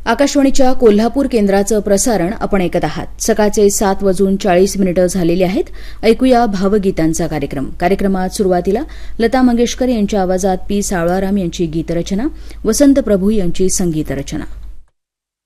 आकाशवाणीच्या कोल्हापूर केंद्राचं प्रसारण आपण ऐकत आहात. सकाळचे 7:40 झालेले आहेत. ऐकूया भावगीतांचा कार्यक्रम. कार्यक्रमात सुरुवातीला लता मंगेशकर यांच्या आवाजात पी. सावळाराम यांची गीतरचना, वसंत प्रभू यांची संगीतरचना.